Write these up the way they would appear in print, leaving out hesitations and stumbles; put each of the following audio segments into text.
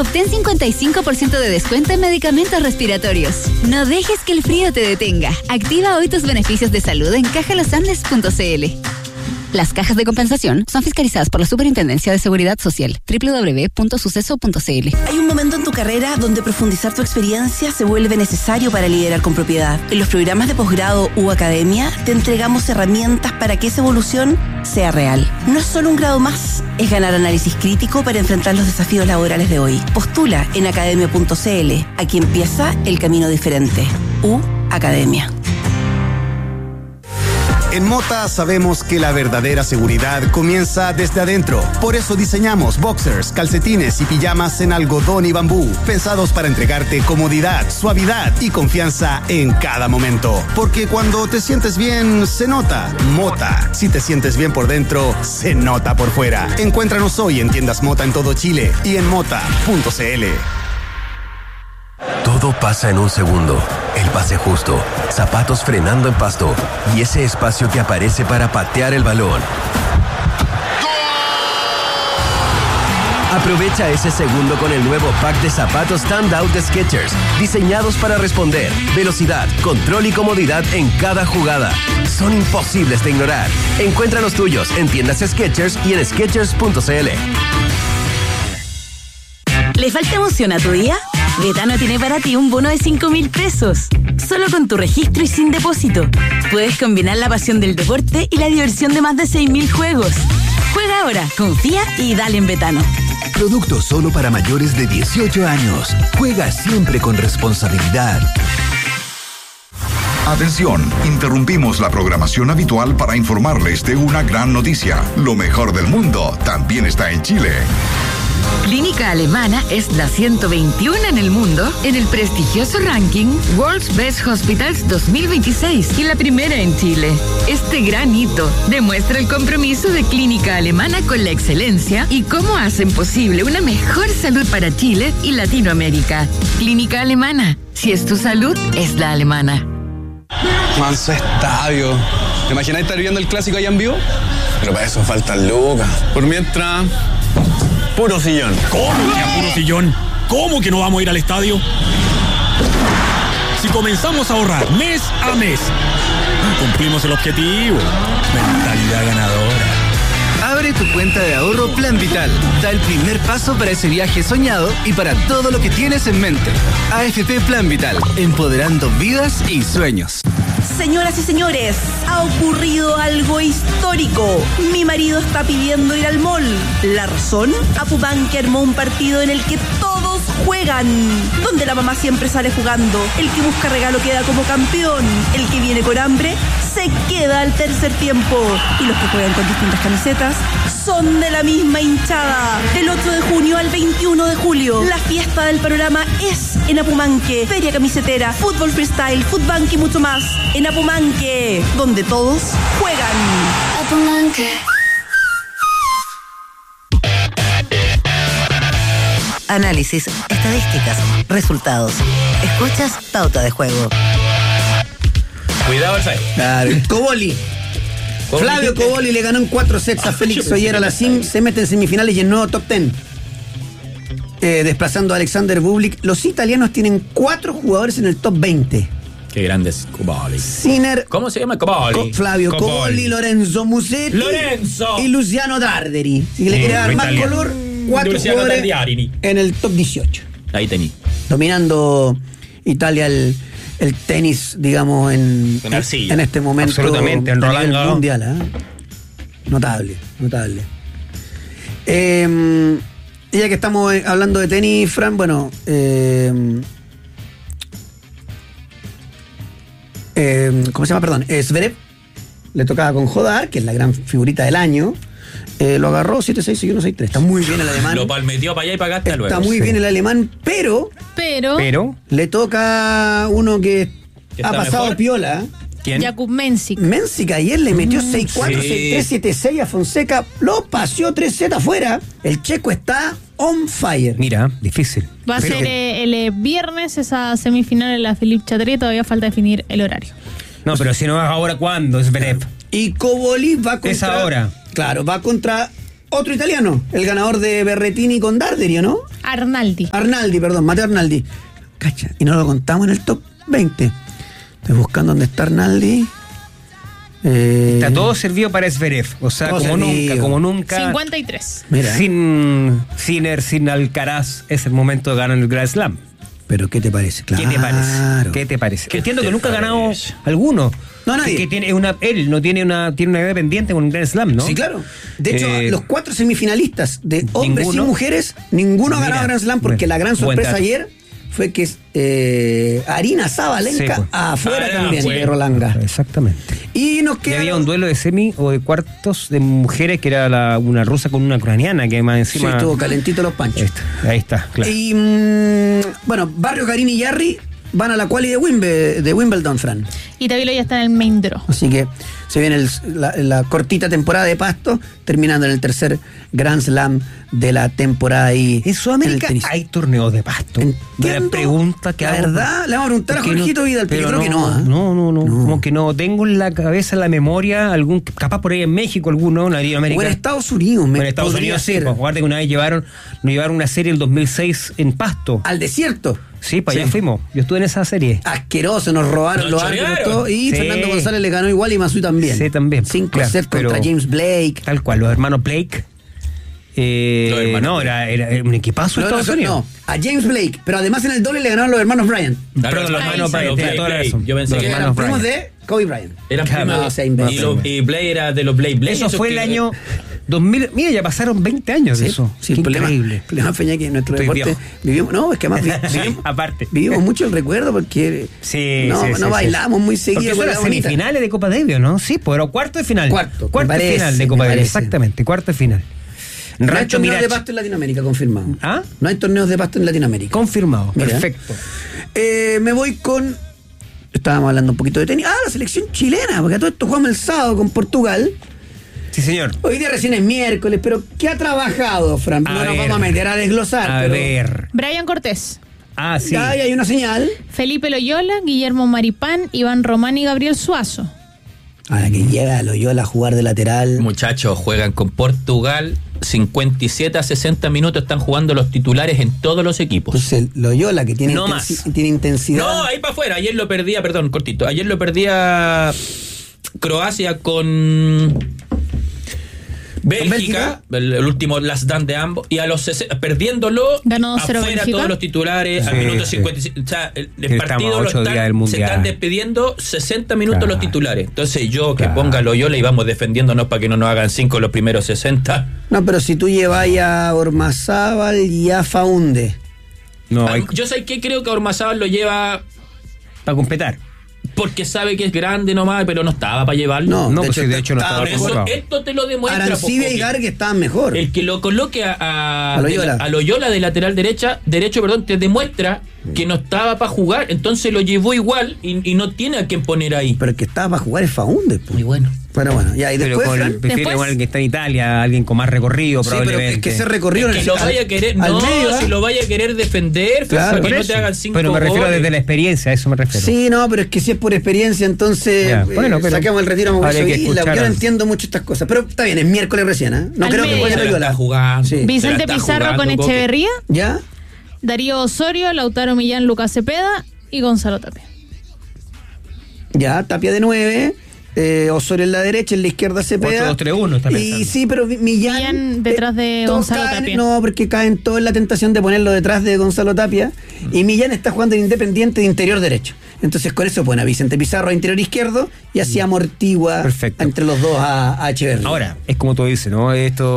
Obtén 55% de descuento en medicamentos respiratorios. No dejes que el frío te detenga. Activa hoy tus beneficios de salud en cajalosandes.cl. Las cajas de compensación son fiscalizadas por la Superintendencia de Seguridad Social. www.suceso.cl. Hay un momento en tu carrera donde profundizar tu experiencia se vuelve necesario para liderar con propiedad. En los programas de posgrado u academia te entregamos herramientas para que esa evolución sea real. No es solo un grado más, es ganar análisis crítico para enfrentar los desafíos laborales de hoy. Postula en academia.cl. Aquí empieza el camino diferente. Academia. En Mota sabemos que la verdadera seguridad comienza desde adentro. Por eso diseñamos boxers, calcetines y pijamas en algodón y bambú, pensados para entregarte comodidad, suavidad y confianza en cada momento. Porque cuando te sientes bien, se nota. Mota. Si te sientes bien por dentro, se nota por fuera. Encuéntranos hoy en tiendas Mota en todo Chile y en mota.cl. Todo pasa en un segundo. El pase justo, zapatos frenando en pasto y ese espacio que aparece para patear el balón. Aprovecha ese segundo con el nuevo pack de zapatos Standout de Skechers, diseñados para responder, velocidad, control y comodidad en cada jugada. Son imposibles de ignorar. Encuentra los tuyos en tiendas Skechers y en Skechers.cl. ¿Le falta emoción a tu día? Betano tiene para ti un bono de 5.000 pesos. Solo con tu registro y sin depósito. Puedes combinar la pasión del deporte y la diversión de más de 6.000 juegos. Juega ahora, confía y dale en Betano. Producto solo para mayores de 18 años. Juega siempre con responsabilidad. Atención, interrumpimos la programación habitual para informarles de una gran noticia. Lo mejor del mundo también está en Chile. Clínica Alemana es la 121 en el mundo en el prestigioso ranking World's Best Hospitals 2026 y la primera en Chile. Este gran hito demuestra el compromiso de Clínica Alemana con la excelencia y cómo hacen posible una mejor salud para Chile y Latinoamérica. Clínica Alemana, si es tu salud, es la alemana. Manso estadio. ¿Te imaginas estar viendo el clásico allá en vivo? Pero para eso faltan lucas. Por mientras... puro sillón. ¿Cómo que puro sillón? ¿Cómo que no vamos a ir al estadio? Si comenzamos a ahorrar mes a mes, cumplimos el objetivo. Mentalidad ganadora. Abre tu cuenta de ahorro Plan Vital. Da el primer paso para ese viaje soñado y para todo lo que tienes en mente. AFP Plan Vital, empoderando vidas y sueños. Señoras y señores, ha ocurrido algo histórico. Mi marido está pidiendo ir al mall. ¿La razón? Apumanque armó un partido en el que todos juegan, donde la mamá siempre sale jugando. El que busca regalo queda como campeón. El que viene con hambre se queda al tercer tiempo. Y los que juegan con distintas camisetas son de la misma hinchada. Del 8 de junio al 21 de julio, la fiesta del panorama es en Apumanque. Feria camisetera, fútbol freestyle, footbank y mucho más. En Apumanque, donde todos juegan. Apumanque. Análisis, estadísticas, resultados. Escuchas Pauta de Juego. Cuidado el site. Claro, Coboli. Flavio Coboli le ganó en 4 sets a Félix Oyer a la SIM. Se mete en semifinales y en nuevo top 10. Desplazando a Alexander Bublik. Los italianos tienen 4 jugadores en el top 20. Qué grandes Coboli. Sinner. ¿Cómo se llama Coboli? Flavio Coboli, Lorenzo Musetti. ¡Lorenzo! Y Luciano Darderi. Si le quiere dar más color, 4 jugadores en el top 18. Ahí tení. Dominando Italia el tenis, digamos, en este momento. Absolutamente, en Rolando mundial, ¿eh? Notable. Ya que estamos hablando de tenis, Fran, bueno, ¿cómo se llama? Perdón, Zverev le tocaba con Jodar, que es la gran figurita del año. Lo agarró 7-6 y 1-6-3. Está muy bien el alemán. Lo palmetió para allá y pagaste luego. Está muy bien el alemán, pero le toca uno que ha pasado mejor. Piola. ¿Quién? Jakub Mensik. Mensik ayer le metió 6-4, 6-3, 7-6 a Fonseca. Lo paseó 3-Z afuera. El checo está on fire. Mira, difícil. Va a ser el viernes esa semifinal en la Philippe Chatrier. Todavía falta definir el horario. No, pero si no es ahora, ¿cuándo? Es Zverev. Y Coboli va contra... Es ahora. Claro, va contra otro italiano, el ganador de Berrettini con Darderi, ¿no? Arnaldi, perdón, Matteo Arnaldi. Cacha, y no lo contamos en el top 20. Estoy buscando dónde está Arnaldi. Está todo servido para Zverev, o sea, como nunca. 53. Mira. Sin Sinner, sin Alcaraz, es el momento de ganar el Grand Slam. Pero ¿qué te parece? Claro. ¿Qué te parece? Entiendo que nunca ha ganado alguno. No, nadie. Que tiene él no tiene una idea pendiente con un Grand Slam, ¿no? Sí, claro. De hecho, los 4 semifinalistas de hombres y mujeres, ninguno ha ganado Grand Slam porque la gran sorpresa ayer fue que Arina Sabalenka afuera también de Roland Garros. Exactamente. Y nos queda. Y había un duelo de semi o de cuartos de mujeres que era una rusa con una ucraniana que más encima. Sí, estuvo calentito los panchos. Ahí está, claro. Y bueno, Barrio, Garín y Yarri van a la quali de Wimbledon, Fran. Y Tavilo ya está en el main draw. Así que se viene la cortita temporada de Pasto, terminando en el tercer Grand Slam de la temporada ahí. En Sudamérica hay torneos de Pasto. La pregunta que la hago, verdad, le vamos a preguntar a Jorgito Vidal, pero yo creo que no. No. Como que no tengo en la cabeza, en la memoria, capaz por ahí en México alguno, en Latinoamérica. O en Estados Unidos, en Estados Unidos sí. Pues, guarda que una vez nos llevaron una serie en el 2006 en Pasto. Al desierto. Sí, para allá fuimos. Yo estuve en esa serie. Asqueroso, nos robaron los árbitros todo. Y Fernando González le ganó igual y Masui también. Sí, también. 5 sets contra James Blake. Tal cual, los hermanos Blake. Era un equipazo de Estados Unidos. No, a James Blake. Pero además en el doble le ganaron los hermanos Bryant. Pero los hermanos Bryant. Yo pensé que eran primos de Kobe Bryant. Eran primos y Blake era de los Blake. Eso fue el año 2000. Mira, ya pasaron 20 años de eso. Sí, increíble. El problema fue que en nuestro deporte vivimos. No, es que además aparte vivimos mucho el recuerdo porque no bailamos muy seguido. Porque son las semifinales de Copa Davis, ¿no? Sí, pero cuarto de final. Cuarto de final de Copa Davis. Exactamente, cuarto de final. No hay torneos de pasto en Latinoamérica, confirmado. ¿Ah? No hay torneos de pasto en Latinoamérica. Confirmado, mira. Perfecto. Me voy con. Estábamos hablando un poquito de tenis. La selección chilena, porque a todo esto jugamos el sábado con Portugal. Sí, señor. Hoy día recién es miércoles, pero ¿qué ha trabajado, Fran? No nos vamos a meter a desglosar. A ver. Brian Cortés. Sí. Ya hay una señal. Felipe Loyola, Guillermo Maripán, Iván Román y Gabriel Suazo. Ahora que llega Loyola a jugar de lateral. Muchachos, juegan con Portugal. 57 a 60 minutos están jugando los titulares en todos los equipos. Entonces, Loyola, que tiene intensidad. No, ahí para afuera. Ayer lo perdía, cortito. Ayer lo perdía Croacia con Bélgica, el último last dance de ambos, y a los 60, perdiéndolo, ganó afuera Bélgica. Todos los titulares, al minuto 55. O sea, el partido se están despidiendo 60 minutos los titulares. Entonces yo que ponga Loyola y vamos defendiéndonos para que no nos hagan 5 los primeros 60. No, pero si tú llevas a Ormazábal y a Faunde. Yo sé que creo que Ormazábal lo lleva para completar. Porque sabe que es grande nomás, pero no estaba para llevarlo. No, de hecho no estaba convocado. Esto te lo demuestra. Arancibia y Gargue estaban mejor. El que lo coloque a Loyola de lateral derecho, te demuestra que no estaba para jugar, entonces lo llevó igual y no tiene a quién poner ahí. Pero el que estaba para jugar es Faunde. Muy bueno. Pero bueno, ya, y después. Prefiere alguien que está en Italia, alguien con más recorrido, probablemente. Pero es que ese recorrido es que lo vaya a querer. Si lo vaya a querer defender, claro, para que no te hagan 5 Pero me refiero goles. desde la experiencia, a eso me refiero. Sí, no, pero es que si es por experiencia, entonces saquemos el retiro a Mauricio Isla. Yo no entiendo mucho estas cosas. Pero está bien, es miércoles recién, ¿eh? No creo que vaya a Loyola jugando. Vicente Pizarro con Echeverría. ¿Ya? Darío Osorio, Lautaro Millán, Lucas Cepeda y Gonzalo Tapia. Ya, Tapia de 9. Osorio en la derecha, en la izquierda Cepeda. 8-2-3-1 está pensando. Y sí, pero Millán detrás de Gonzalo Tapia. No, porque caen todos en la tentación de ponerlo detrás de Gonzalo Tapia. Y Millán está jugando en Independiente de interior derecho. Entonces con eso pone a Vicente Pizarro a interior izquierdo y así amortigua entre los dos a Echeverría. Ahora, es como tú dices, ¿no?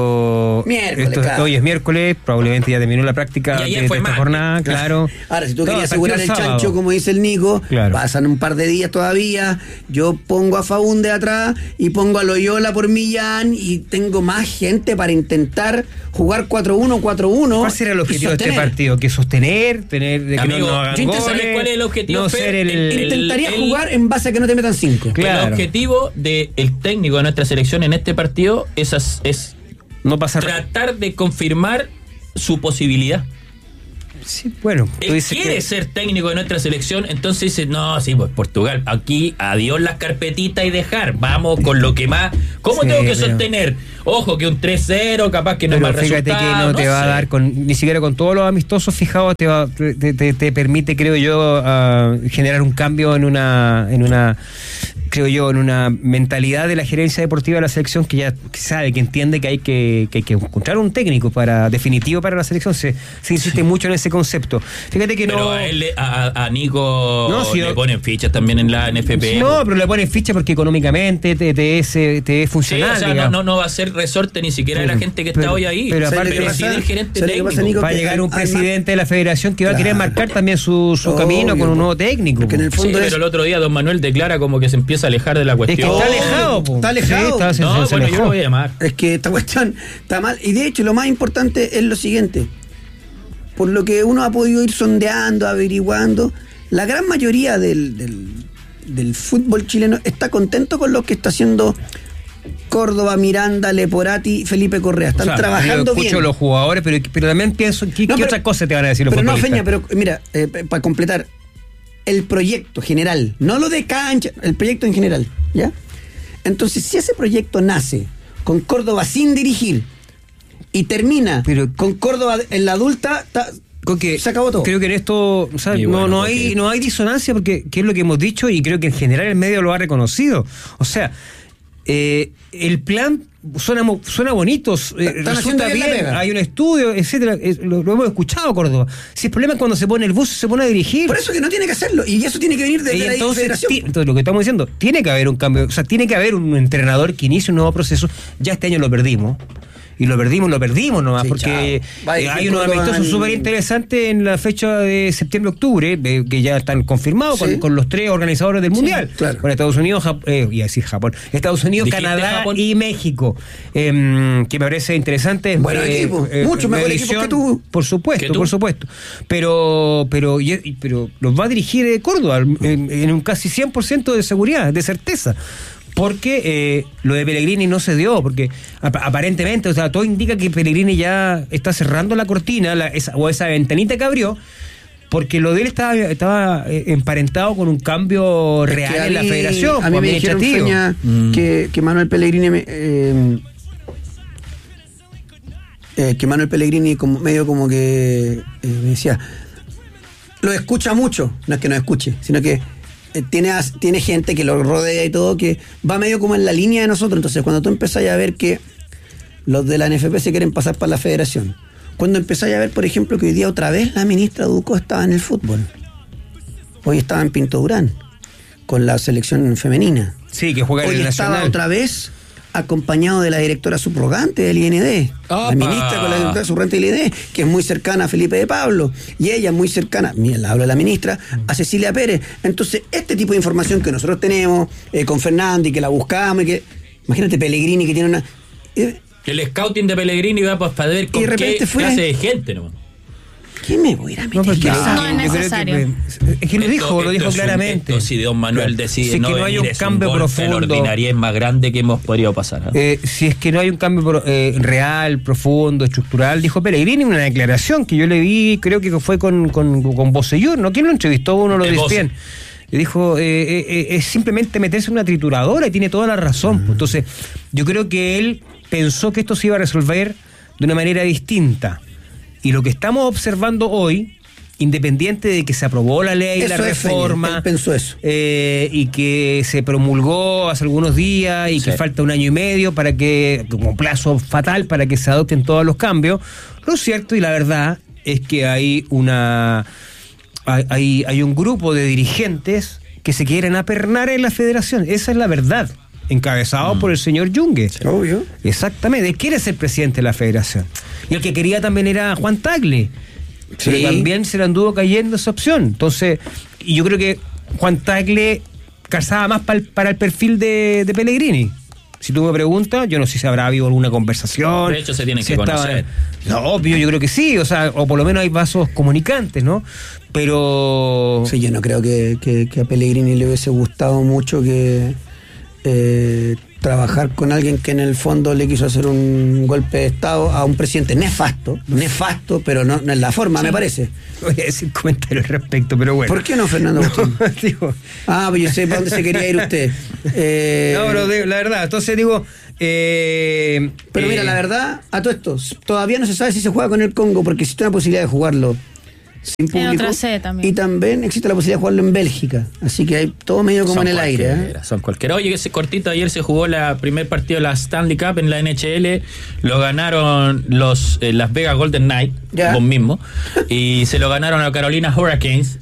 Hoy es miércoles, probablemente ya terminó la práctica de esta jornada, claro. Ahora, si tú querías asegurar el chancho, como dice el Nico, pasan un par de días todavía, yo pongo a Faunde atrás y pongo a Loyola por Millán y tengo más gente para intentar jugar 4-1, 4-1. ¿Cuál será el objetivo de este partido? ¿Que sostener? ¿Tener de que Amigo, no hagan goles? ¿Cuál es el objetivo? No ser intentaría jugar en base a que no te metan 5. Claro. El objetivo del técnico de nuestra selección en este partido es no pasar, tratar de confirmar su posibilidad. Sí, bueno, él quiere ser técnico de nuestra selección, entonces dice, pues Portugal, aquí adiós las carpetitas y dejar, vamos con lo que más. ¿Cómo tengo que sostener Ojo, que un 3-0 capaz que no es más resultado. Fíjate que no te va a dar, ni siquiera con todos los amistosos fijados, te permite, creo yo, generar un cambio en una mentalidad de la gerencia deportiva de la selección que ya sabe, que entiende que hay que encontrar un técnico definitivo para la selección. Se insiste mucho en ese concepto. Fíjate que pero a Nico le ponen fichas también en la NFP. No, pero le ponen fichas porque económicamente te es funcional. Sí, o sea, no va a ser resorte ni siquiera de la gente que está hoy ahí. Pero aparte el gerente técnico. Va a llegar un presidente de la federación que va a querer marcar también su camino con un nuevo técnico. En el fondo pero el otro día don Manuel declara como que se empieza a alejar de la cuestión. Es que está alejado, Está alejado. Sí, yo lo voy a llamar. Es que esta cuestión está mal. Y de hecho, lo más importante es lo siguiente. Por lo que uno ha podido ir sondeando, averiguando, la gran mayoría del fútbol chileno está contento con lo que está haciendo Córdoba, Miranda, Leporati, Felipe Correa. Están trabajando bien. Escucho los jugadores, pero también pienso, ¿qué otra cosa te van a decir los futbolistas? Feña, pero mira, para completar, el proyecto general, no lo de cancha, el proyecto en general, ¿ya? Entonces, si ese proyecto nace con Córdoba sin dirigir y termina con Córdoba en la adulta, se acabó todo. Creo que en esto no hay disonancia, porque que es lo que hemos dicho, y creo que en general el medio lo ha reconocido. O sea, el plan suena bonito, resulta bien, hay un estudio, etcétera, lo hemos escuchado, Córdoba. Si el problema es cuando se pone el bus, se pone a dirigir. Por eso que no tiene que hacerlo, y eso tiene que venir de la federación. Entonces lo que estamos diciendo, tiene que haber un cambio, o sea, tiene que haber un entrenador que inicie un nuevo proceso. Ya este año lo perdimos nomás, sí, porque hay unos amistosos súper interesantes en la fecha de septiembre-octubre, que ya están confirmados con los 3 organizadores del Mundial, claro. Con Estados Unidos, Japón, Estados Unidos, Canadá Japón y México, que me parece interesante. Bueno, equipo, mucho mejor equipo que tú. Por supuesto. Pero los va a dirigir Córdoba en un casi 100% de seguridad, de certeza. Porque lo de Pellegrini no se dio, porque aparentemente, o sea, todo indica que Pellegrini ya está cerrando la cortina, esa ventanita que abrió, porque lo de él estaba emparentado con un cambio real en la federación. A mí me dijeron, Feña, que Manuel Pellegrini como que me decía, lo escucha mucho, no es que no escuche, sino que tiene gente que lo rodea y todo, que va medio como en la línea de nosotros. Entonces, cuando tú empezás a ver que los de la NFP se quieren pasar para la federación, cuando empezás a ver, por ejemplo, que hoy día otra vez la ministra Ducó estaba en el fútbol, hoy estaba en Pinto Durán con la selección femenina, sí, que juega en el Nacional. Hoy estaba otra vez acompañado de la directora subrogante del IND, la ministra con la directora subrogante del IND, que es muy cercana a Felipe de Pablo, y ella es muy cercana, mira, la habla de la ministra, a Cecilia Pérez. Entonces, este tipo de información que nosotros tenemos con Fernando y que la buscamos, y que imagínate Pellegrini que tiene una... el scouting de Pellegrini va para ver con qué clase de gente, ¿no? ¿Qué me voy a ir a meter? No es necesario. Es que lo dijo claramente. Si don Manuel decide si es que no hay un cambio profundo, la ordinaria es más grande que hemos podido pasar. Si es que no hay un cambio real, profundo, estructural, dijo Pellegrini en una declaración que yo le vi, creo que fue con Bocellur, ¿no? ¿Quién lo entrevistó? Uno lo dice bien. Le dijo, es simplemente meterse en una trituradora, y tiene toda la razón. Entonces, yo creo que él pensó que esto se iba a resolver de una manera distinta. Y lo que estamos observando hoy, independiente de que se aprobó la ley, eso la reforma, él pensó eso. Y que se promulgó hace algunos días y que falta 1 año y medio para que, como plazo fatal para que se adopten todos los cambios, lo cierto y la verdad es que hay un grupo de dirigentes que se quieren apernar en la federación. Esa es la verdad. Encabezado por el señor Yungue. Obvio. Exactamente. Él quiere ser presidente de la federación. Y el que quería también era Juan Tagle. Sí. Pero también se le anduvo cayendo esa opción. Entonces, y yo creo que Juan Tagle calzaba más para el perfil de Pellegrini. Si tú me preguntas, yo no sé si habrá habido alguna conversación. De hecho, se tienen que conocer. No, obvio, yo creo que sí. O sea, o por lo menos hay vasos comunicantes, ¿no? Pero... Sí, yo no creo que a Pellegrini le hubiese gustado mucho que... trabajar con alguien que en el fondo le quiso hacer un golpe de estado a un presidente nefasto, pero no es la forma, me parece. Voy a decir comentarios al respecto, pero bueno. ¿Por qué no, Fernando Agustín? Pues yo sé para dónde se quería ir usted. No, pero la verdad, entonces digo, Pero mira, la verdad, a todo esto, todavía no se sabe si se juega con el Congo, porque existe una posibilidad de jugarlo sin público. En otra sede también. Y también existe la posibilidad de jugarlo en Bélgica. Así que hay todo medio como en el aire. Son cualquiera. Oye, ese cortito, ayer se jugó el primer partido de la Stanley Cup en la NHL. Lo ganaron los Las Vegas Golden Knights, vos mismo. Y se lo ganaron a Carolina Hurricanes.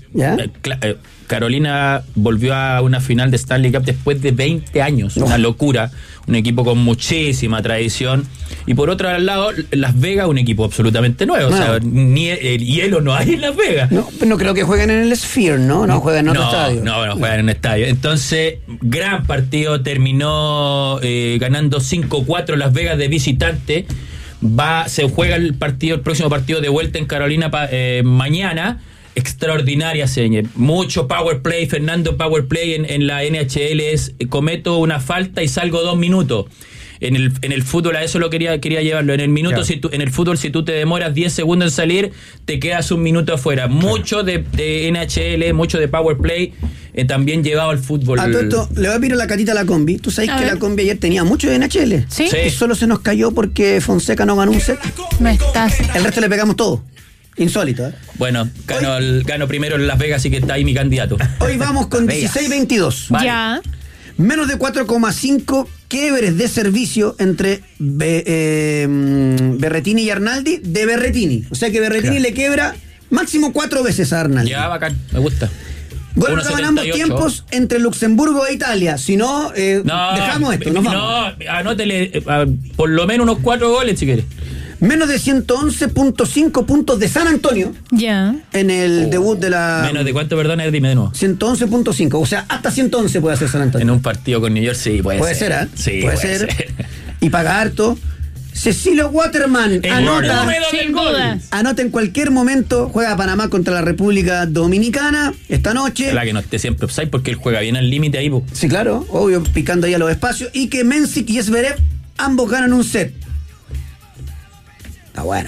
Carolina volvió a una final de Stanley Cup después de 20 años. Una locura. Un equipo con muchísima tradición. Y por otro lado, Las Vegas, un equipo absolutamente nuevo. O sea, ni el hielo no hay en Las Vegas. No creo que jueguen en el Sphere, ¿no? No juegan en otro estadio. No juegan en un estadio. Entonces, gran partido. Terminó ganando 5-4 Las Vegas de visitante. Se juega el próximo partido de vuelta en Carolina mañana. Extraordinaria seña, mucho power play. Fernando, power play en la NHL es cometo una falta y salgo 2 minutos. En el fútbol a eso lo quería llevarlo. En el minuto, en el fútbol, si tú te demoras 10 segundos en salir, te quedas 1 minuto afuera. Mucho de NHL, mucho de power play, también llevado al fútbol. A todo esto, le voy a pedir la catita a la combi. Tú sabes que la combi ayer tenía mucho de NHL. ¿Sí? Y solo se nos cayó porque Fonseca no ganó un set. El resto le pegamos todo. Insólito, ¿eh? Bueno, gano primero en Las Vegas, así que está ahí mi candidato. Hoy vamos con 16-22. Vale. Ya. Menos de 4,5 quiebres de servicio entre Berretini y Arnaldi de Berretini. O sea que Berretini le quiebra máximo 4 veces a Arnaldi. Ya, bacán, me gusta. Bueno, acaban ambos tiempos entre Luxemburgo e Italia. Si no, dejamos esto. Anótele por lo menos unos 4 goles si quieres. Menos de 111.5 puntos de San Antonio. Ya. En el debut de la... ¿Menos de cuánto, perdón? Dime de nuevo. 111.5. O sea, hasta 111 puede hacer San Antonio. En un partido con New York, sí, puede ser. ¿Eh? Sí, puede ser. Y paga harto. Cecilio Waterman anota en cualquier momento. Juega Panamá contra la República Dominicana esta noche. La que no esté siempre offside porque él juega bien al límite ahí. Sí, claro. Obvio, picando ahí a los espacios. Y que Mensik y Zverev ambos ganan un set. Está bueno.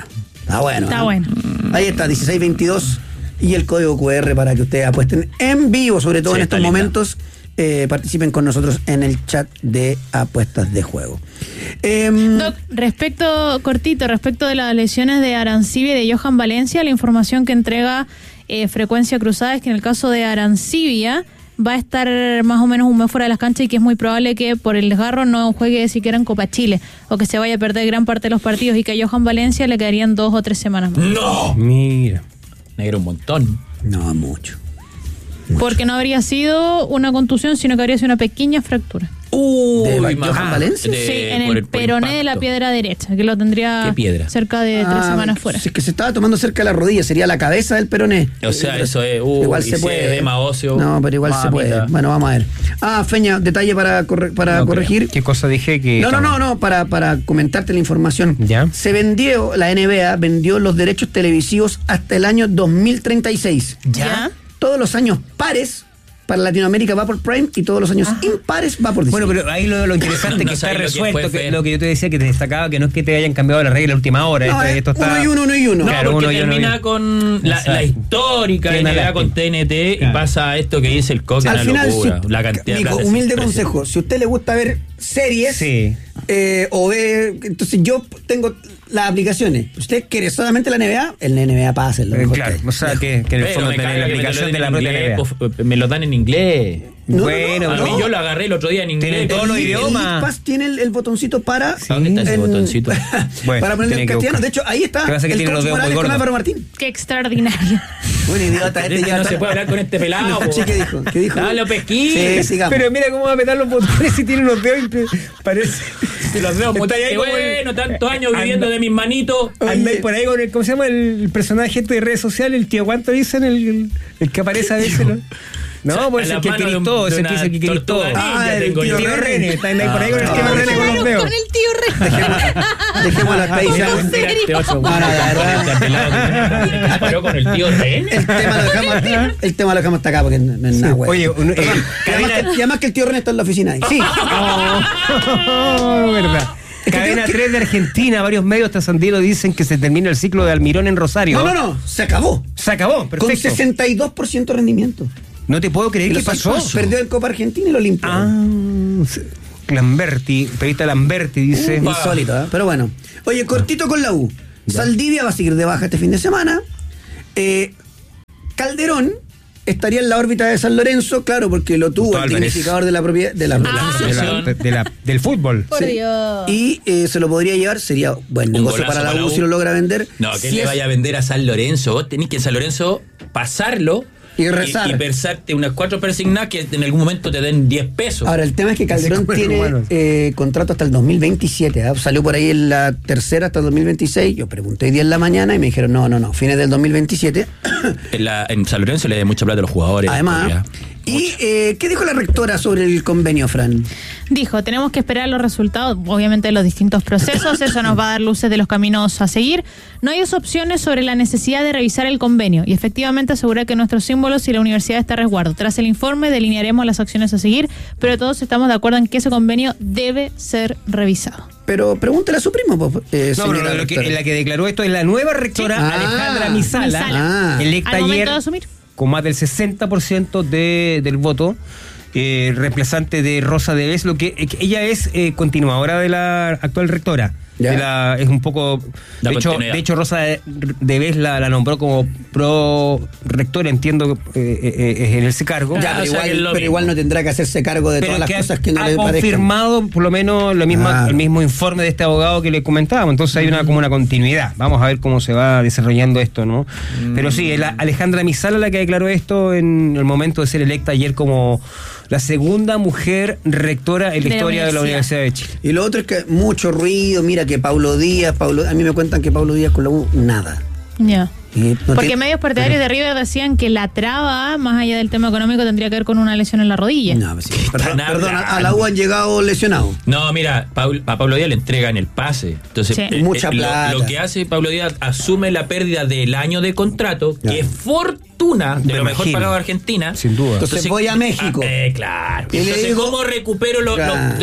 Ahí está, 16-22 y el código QR para que ustedes apuesten en vivo, sobre todo en estos momentos. Participen con nosotros en el chat de apuestas de juego. Doc, respecto de las lesiones de Arancibia y de Johan Valencia, la información que entrega Frecuencia Cruzada es que en el caso de Arancibia va a estar más o menos un mes fuera de las canchas y que es muy probable que por el desgarro no juegue siquiera en Copa Chile o que se vaya a perder gran parte de los partidos y que a Johan Valencia le quedarían 2 o 3 semanas más. ¡No! Mira, negro un montón. No, mucho. Porque no habría sido una contusión, sino que habría sido una pequeña fractura. ¿De Johan Valencia? Sí, en el peroné de la piedra derecha, que lo tendría cerca de 3 semanas fuera. Si es que se estaba tomando cerca de la rodilla, sería la cabeza del peroné. O sea, eso es... igual se puede. Edema óseo. No, pero igual se puede. Bueno, vamos a ver. Feña, detalle para corregir. ¿Qué cosa dije? Que No, para comentarte la información. ¿Ya? Se vendió, la NBA vendió los derechos televisivos hasta el año 2036. ¿Ya? Todos los años pares para Latinoamérica va por Prime y todos los años impares va por Disney. Bueno, pero ahí lo interesante que está resuelto, lo que yo te decía que te destacaba, que no es que te hayan cambiado la regla a última hora. No, esto está... uno y uno. No, claro, porque termina con la histórica NBA con TNT y pasa a esto que dice el Coque, una final, locura. La cantidad Nico, humilde consejo, si a usted le gusta ver series o ve, entonces yo tengo las aplicaciones. ¿Usted quiere solamente la NBA? El NBA pasa. Claro, o sea que en el fondo tiene la aplicación de la propia NBA. Me lo dan en inglés. Bueno, a mí yo lo agarré el otro día en inglés. Tiene todos los idiomas. El Pass tiene el botoncito para... ¿Dónde está ese botoncito? Para ponerle en castellano. De hecho, ahí está. Que pasa que tiene los dedos muy gordos. Álvaro Martín. Qué extraordinario. Buen idiota. No se puede hablar con este pelado. ¿Qué dijo? No, lo pesquí. Sí, sigamos. Pero mira cómo va a petar los botones si tiene unos dedos. Parece... Si los dedos muy bueno, tantos años viviendo de mis manitos. Andáis por ahí con el... ¿Cómo se llama el personaje de redes sociales? El tío, ¿cuánto dicen? El que aparece a veces, ¿no? No, pues el que querís todo, ese que dice que querís todo. El tío René. Está ahí por ahí con el tío René con los dedos. Con el tío René. Dejemos la expedición. ¿Comparó con el tío René? El tema lo dejamos hasta acá porque no es nada, güey. Oye, y además que el tío René está en la oficina ahí. Sí. Verdad. Cadena 3 de Argentina, varios medios trascendidos dicen que se termina el ciclo de Almirón en Rosario. No, se acabó. Perfecto. Con 62% de rendimiento. No te puedo creer. ¿Qué pasó? Perdió el Copa Argentina y lo limpió. Lamberti, periodista Lamberti, dice. Insólito, ¿eh? Pero bueno. Oye, cortito con la U. Saldivia va a seguir de baja este fin de semana. Calderón estaría en la órbita de San Lorenzo, claro, porque lo tuvo el dignificador de la propiedad del fútbol. Por Dios. Y se lo podría llevar, sería buen negocio para la U si lo logra vender. No, que le vaya a vender a San Lorenzo. Vos tenés que en San Lorenzo pasarlo y rezar. Y versarte unas 4 persignas que en algún momento te den 10 pesos. Ahora, el tema es que Calderón tiene contrato hasta el 2027. ¿eh? Salió por ahí en la tercera hasta el 2026. Yo pregunté hoy día en la mañana y me dijeron, no, fines del 2027. En San Lorenzo le da mucha plata a los jugadores. Además. ¿Y qué dijo la rectora sobre el convenio, Fran? Dijo, tenemos que esperar los resultados, obviamente, de los distintos procesos. Eso nos va a dar luces de los caminos a seguir. No hay opciones sobre la necesidad de revisar el convenio. Y efectivamente asegurar que nuestros símbolos y la universidad está a resguardo. Tras el informe delinearemos las acciones a seguir, pero todos estamos de acuerdo en que ese convenio debe ser revisado. Pero pregúntale a su primo, no, pero la que declaró esto es la nueva rectora, Alejandra Misala, electa al momento ayer de asumir, con más del 60% del voto, reemplazante de Rosa Deves, lo que ella es continuadora de la actual rectora. Es un poco de hecho Rosa Deves la nombró como pro rectora, entiendo, en ese cargo. Pero igual no tendrá que hacerse cargo de todas las cosas que no le parezcan. Ha confirmado por lo menos el mismo informe de este abogado que le comentábamos. Entonces hay como una continuidad. Vamos a ver cómo se va desarrollando esto, ¿no? Pero sí, es la Alejandra Misala la que declaró esto en el momento de ser electa ayer como la segunda mujer rectora en la historia de la Universidad de Chile. Y lo otro es que mucho ruido. Mira que Paulo Díaz, a mí me cuentan que Paulo Díaz con la U, nada. Ya. Porque medios partidarios de River decían que la traba, más allá del tema económico, tendría que ver con una lesión en la rodilla. No, sí, perdón, a la U han llegado lesionados. No, mira, a Pablo Díaz le entregan el pase. Entonces, mucha plata. Lo que hace Pablo Díaz, asume la pérdida del año de contrato, que es fortuna de lo mejor pagado de Argentina. Sin duda. Entonces voy a México. Claro. Entonces, ¿cómo recupero los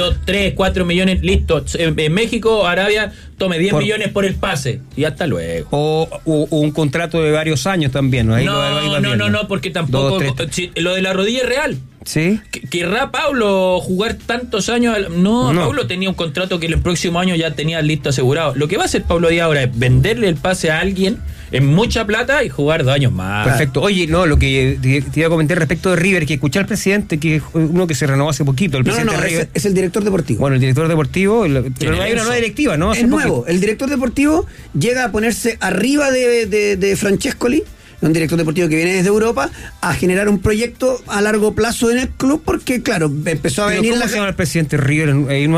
3, 4 millones? Listo. En México, Arabia, tome 10 millones por el pase. Y hasta luego. O un contrato de varios años también, ¿no? No, porque tampoco. Lo de la rodilla es real. ¿Sí? ¿Querrá Paulo jugar tantos años? No, Paulo tenía un contrato que el próximo año ya tenía listo asegurado. Lo que va a hacer Paulo Díaz ahora es venderle el pase a alguien en mucha plata y jugar 2 años más. Perfecto. Oye, lo que te iba a comentar respecto de River, que escuché al presidente, que es uno que se renovó hace poquito. El presidente de River es el director deportivo. Bueno, el director deportivo, pero hay una nueva directiva, ¿no? Es nuevo. El director deportivo llega a ponerse arriba de Francescoli, un director deportivo que viene desde Europa, a generar un proyecto a largo plazo en el club, porque claro, empezó a venir ¿cómo se llama el presidente River?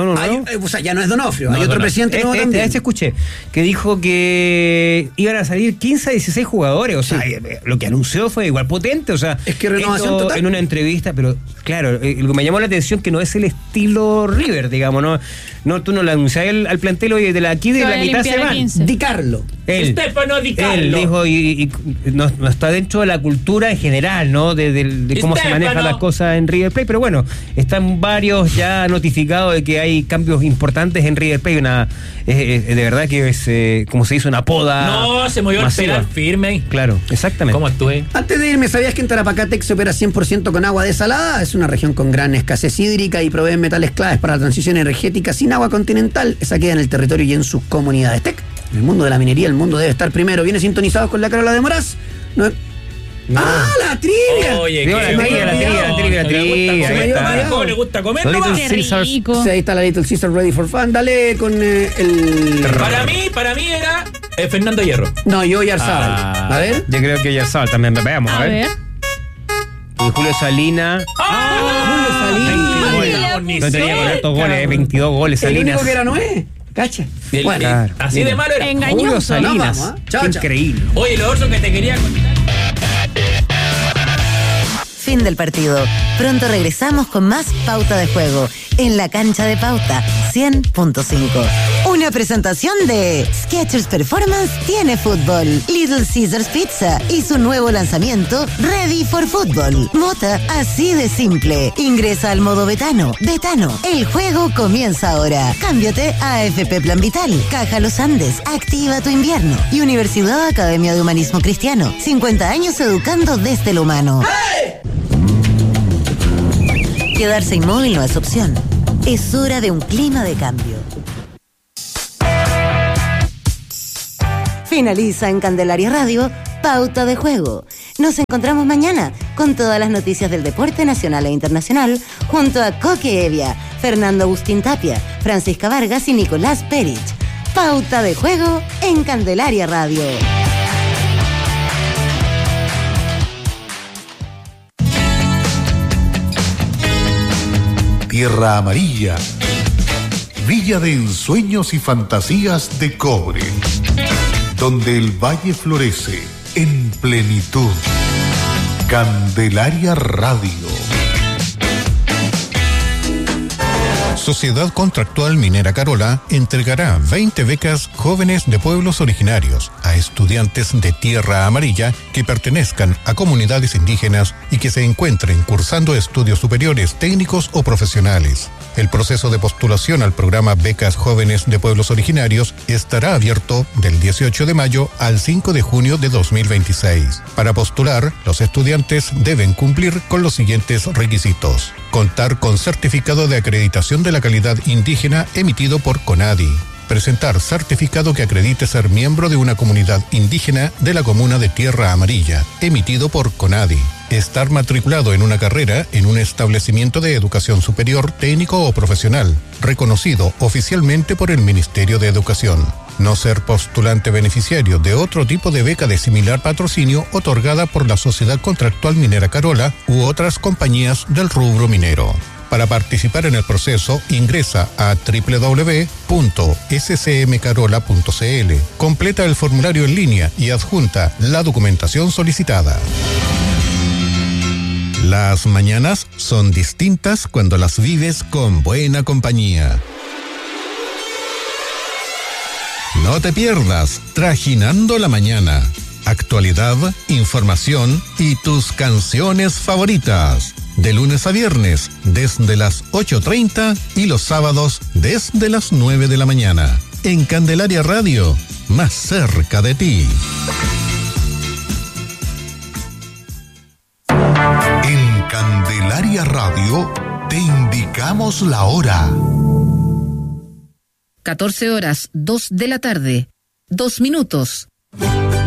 O sea, ya no es Donofrio, hay otro presidente nuevo también. Escuché, que dijo que iban a salir 15 a 16 jugadores, o sea, lo que anunció fue igual potente, o sea, es que renovación total. En una entrevista, pero claro, lo que me llamó la atención que no es el estilo River, digamos, no tú no le anunciás al plantel hoy de la mitad se van. Di Carlo. Stefano Di Carlo. Él dijo y no está dentro de la cultura en general, ¿no? De cómo se manejan las cosas en River Plate, pero bueno, están varios ya notificados de que hay cambios importantes en River Plate, de verdad que es, como se dice, una poda. No, se movió masiva. El pedal firme. Claro, exactamente. ¿Cómo estuve? Antes de irme, ¿sabías que en Tarapacá se opera 100% con agua desalada? Es una región con gran escasez hídrica y provee metales claves para la transición energética. Sin agua continental, esa queda en el territorio y en sus comunidades. En el mundo de la minería, el mundo debe estar primero. ¿Viene sintonizados con la Carola de Moraz? No. ¡Ah, la trivia! Oye, la trivia. ¿Cómo le gusta comer? ¡Qué rico! Sí, ahí está la Little Caesar Ready for Fun. Dale con el... Para mí era Fernando Hierro. No, yo Yarzábal. A ver. Yo creo que Yarzábal también. Veamos, a ver. Julio Salinas. Julio Salinas. No tenía con estos goles, 22 goles Salinas. El único que era Noé. Cacha. Bueno, claro, así de malo era. Engañoso. Julio Salinas. Chao, increíble. Oye, lo otro que te quería contar. Fin del partido. Pronto regresamos con más Pauta de Juego en la cancha de Pauta 100.5. Una presentación de Skechers Performance tiene fútbol, Little Caesars Pizza y su nuevo lanzamiento Ready for Football. Mota así de simple. Ingresa al modo Betano. Betano, el juego comienza ahora. Cámbiate a AFP Plan Vital, Caja Los Andes, activa tu invierno y Universidad Academia de Humanismo Cristiano. 50 años educando desde lo humano. ¡Hey! Quedarse inmóvil no es opción. Es hora de un clima de cambio. Finaliza en Candelaria Radio, Pauta de Juego. Nos encontramos mañana con todas las noticias del deporte nacional e internacional junto a Coque Evia, Fernando Agustín Tapia, Francisca Vargas y Nicolás Perich. Pauta de Juego en Candelaria Radio. Tierra Amarilla, villa de ensueños y fantasías de cobre, donde el valle florece en plenitud. Candelaria Radio. Sociedad Contractual Minera Carola entregará 20 becas jóvenes de pueblos originarios a estudiantes de Tierra Amarilla que pertenezcan a comunidades indígenas y que se encuentren cursando estudios superiores técnicos o profesionales. El proceso de postulación al programa Becas Jóvenes de Pueblos Originarios estará abierto del 18 de mayo al 5 de junio de 2026. Para postular, los estudiantes deben cumplir con los siguientes requisitos: contar con certificado de acreditación de la calidad indígena emitido por CONADI, presentar certificado que acredite ser miembro de una comunidad indígena de la comuna de Tierra Amarilla, emitido por CONADI, estar matriculado en una carrera en un establecimiento de educación superior, técnico o profesional, reconocido oficialmente por el Ministerio de Educación, no ser postulante beneficiario de otro tipo de beca de similar patrocinio otorgada por la Sociedad Contractual Minera Carola u otras compañías del rubro minero. Para participar en el proceso, ingresa a www.scmcarola.cl, completa el formulario en línea y adjunta la documentación solicitada. Las mañanas son distintas cuando las vives con buena compañía. No te pierdas Trajinando la Mañana. Actualidad, información y tus canciones favoritas. De lunes a viernes, desde las 8:30 y los sábados desde las 9 de la mañana. En Candelaria Radio, más cerca de ti. En Candelaria Radio te indicamos la hora. 14 horas, 2 de la tarde, 2 minutos.